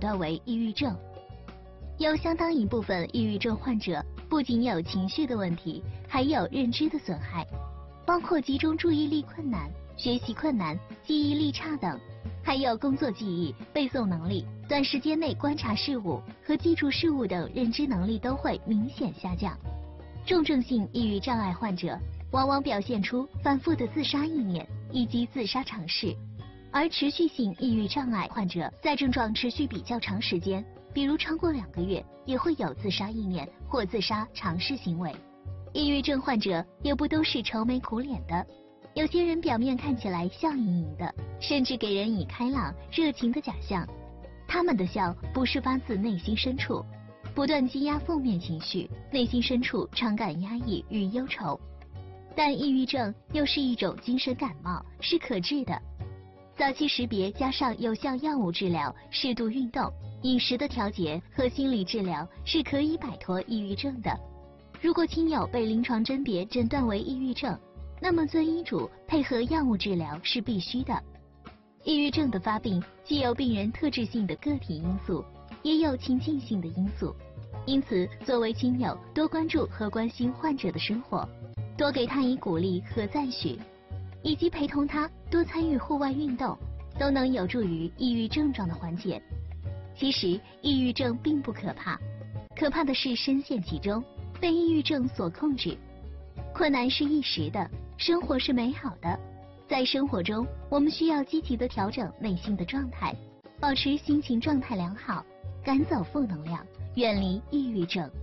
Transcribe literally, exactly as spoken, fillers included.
断为抑郁症。有相当一部分抑郁症患者不仅有情绪的问题，还有认知的损害，包括集中注意力困难、学习困难、记忆力差等，还有工作记忆、背诵能力、短时间内观察事物和记住事物等认知能力都会明显下降。重症性抑郁障碍患者往往表现出反复的自杀意念以及自杀尝试，而持续性抑郁障碍患者在症状持续比较长时间，比如超过两个月，也会有自杀意念或自杀尝试行为。抑郁症患者也不都是愁眉苦脸的，有些人表面看起来笑盈盈的，甚至给人以开朗、热情的假象。他们的笑不是发自内心深处，不断积压负面情绪，内心深处常感压抑与忧愁。但抑郁症又是一种精神感冒，是可治的。早期识别加上有效药物治疗、适度运动、饮食的调节和心理治疗是可以摆脱抑郁症的。如果亲友被临床甄别诊断为抑郁症，那么遵医嘱配合药物治疗是必须的。抑郁症的发病既有病人特质性的个体因素，也有情境性的因素，因此作为亲友多关注和关心患者的生活，多给他以鼓励和赞许，以及陪同他多参与户外运动，都能有助于抑郁症状的缓解。其实抑郁症并不可怕，可怕的是深陷其中，被抑郁症所控制。困难是一时的，生活是美好的。在生活中，我们需要积极地调整内心的状态，保持心情状态良好，赶走负能量，远离抑郁症。